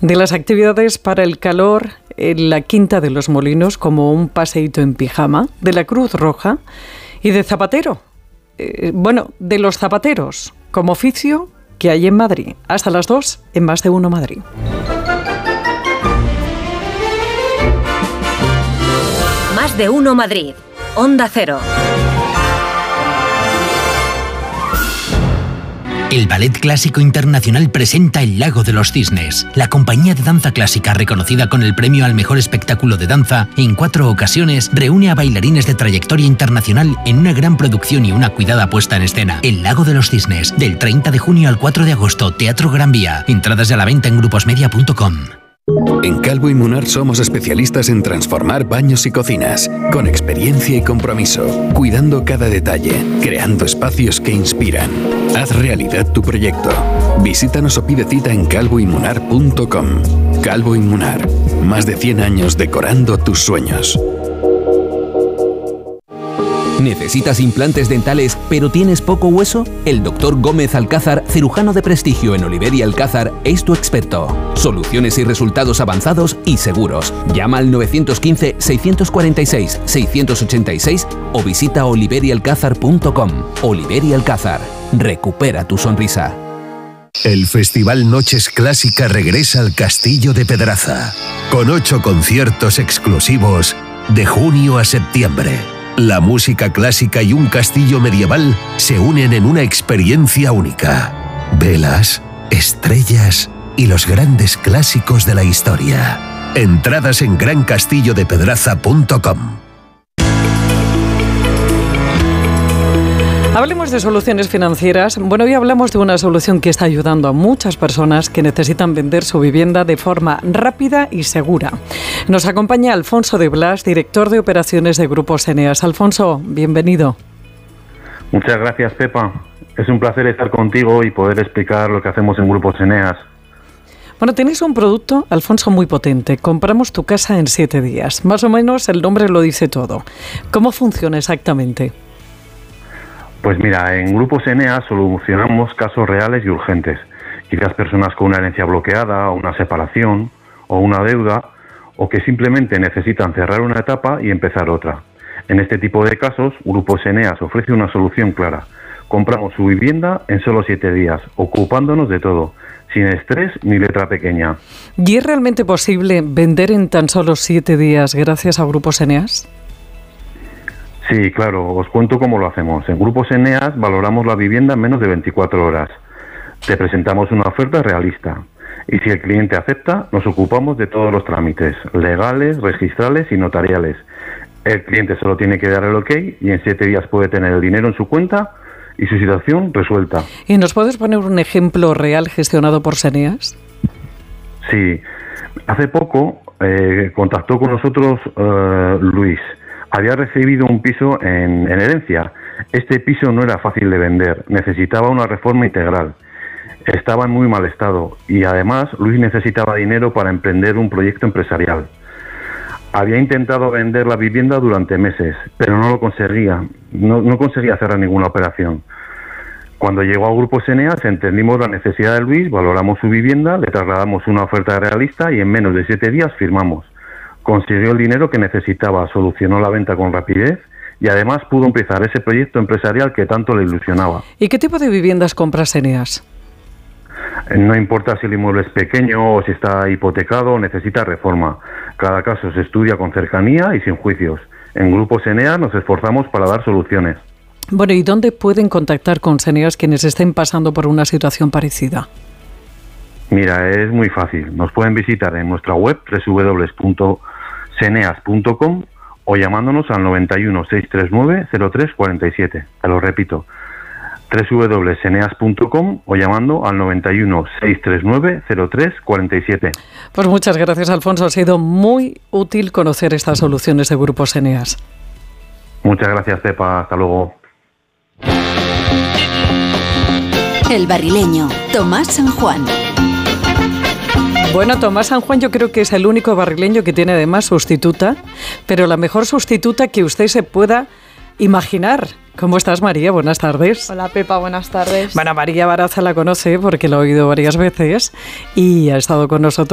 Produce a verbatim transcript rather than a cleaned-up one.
de las actividades para el calor en la Quinta de los Molinos, como un paseíto en pijama, de la Cruz Roja y de zapatero. Eh, bueno, de los zapateros, como oficio que hay en Madrid. Hasta las dos en Más de Uno Madrid. Más de Uno Madrid. Onda Cero. El Ballet Clásico Internacional presenta El Lago de los Cisnes. La compañía de danza clásica, reconocida con el premio al mejor espectáculo de danza, en cuatro ocasiones reúne a bailarines de trayectoria internacional en una gran producción y una cuidada puesta en escena. El Lago de los Cisnes, del treinta de junio al cuatro de agosto, Teatro Gran Vía. Entradas a la venta en gruposmedia punto com. En Calvo y Munar somos especialistas en transformar baños y cocinas, con experiencia y compromiso, cuidando cada detalle, creando espacios que inspiran. Haz realidad tu proyecto. Visítanos o pide cita en calvo y munar punto com. Calvo y Munar, más de cien años decorando tus sueños. ¿Necesitas implantes dentales pero tienes poco hueso? El doctor Gómez Alcázar, cirujano de prestigio en Oliver y Alcázar, es tu experto. Soluciones y resultados avanzados y seguros. Llama al nueve uno cinco, seis cuatro seis, seis ocho seis o visita oliver y alcázar punto com. Oliver y Alcázar. Recupera tu sonrisa. El Festival Noches Clásica regresa al Castillo de Pedraza, con ocho conciertos exclusivos de junio a septiembre. La música clásica y un castillo medieval se unen en una experiencia única. Velas, estrellas y los grandes clásicos de la historia. Entradas en gran castillo de pedraza punto com. Hablemos de soluciones financieras. Bueno, hoy hablamos de una solución que está ayudando a muchas personas que necesitan vender su vivienda de forma rápida y segura. Nos acompaña Alfonso de Blas, director de operaciones de Grupos Eneas. Alfonso, bienvenido. Muchas gracias, Pepa. Es un placer estar contigo y poder explicar lo que hacemos en Grupos Eneas. Bueno, tenéis un producto, Alfonso, muy potente. Compramos tu casa en siete días. Más o menos el nombre lo dice todo. ¿Cómo funciona exactamente? Pues mira, en Grupos Eneas solucionamos casos reales y urgentes. Quizás personas con una herencia bloqueada, o una separación, o una deuda, o que simplemente necesitan cerrar una etapa y empezar otra. En este tipo de casos, Grupos Eneas ofrece una solución clara. Compramos su vivienda en solo siete días, ocupándonos de todo, sin estrés ni letra pequeña. ¿Y es realmente posible vender en tan solo siete días gracias a Grupos Eneas? Sí, claro, os cuento cómo lo hacemos. En Grupos Eneas valoramos la vivienda en menos de veinticuatro horas. Te presentamos una oferta realista. Y si el cliente acepta, nos ocupamos de todos los trámites, legales, registrales y notariales. El cliente solo tiene que dar el ok y en siete días puede tener el dinero en su cuenta y su situación resuelta. ¿Y nos puedes poner un ejemplo real gestionado por Eneas? Sí. Hace poco eh, contactó con nosotros eh, Luis. Había recibido un piso en, en herencia. Este piso no era fácil de vender, necesitaba una reforma integral. Estaba en muy mal estado y además Luis necesitaba dinero para emprender un proyecto empresarial. Había intentado vender la vivienda durante meses, pero no lo conseguía, no, no conseguía cerrar ninguna operación. Cuando llegó a Grupos Eneas entendimos la necesidad de Luis, valoramos su vivienda, le trasladamos una oferta realista y en menos de siete días firmamos. Consiguió el dinero que necesitaba, solucionó la venta con rapidez y además pudo empezar ese proyecto empresarial que tanto le ilusionaba. ¿Y qué tipo de viviendas compras Eneas? No importa si el inmueble es pequeño o si está hipotecado o necesita reforma. Cada caso se estudia con cercanía y sin juicios. En Grupos Eneas nos esforzamos para dar soluciones. Bueno, ¿y dónde pueden contactar con Eneas quienes estén pasando por una situación parecida? Mira, es muy fácil. Nos pueden visitar en nuestra web doble u doble u doble u punto eneas punto com o llamándonos al noventa y uno, seiscientos treinta y nueve, cero tres cuarenta y siete. Te lo repito, doble u doble u doble u punto eneas punto com o llamando al noventa y uno, seiscientos treinta y nueve, cero tres cuarenta y siete. Pues muchas gracias, Alfonso. Ha sido muy útil conocer estas soluciones de Grupos Eneas. Muchas gracias, Pepa. Hasta luego. El Barrileño, Tomás San Juan. Bueno, Tomás San Juan yo creo que es el único barrileño que tiene además sustituta, pero la mejor sustituta que usted se pueda imaginar. ¿Cómo estás, María? Buenas tardes. Hola, Pepa, buenas tardes. Bueno, María Baraza la conoce porque la ha oído varias veces y ha estado con nosotros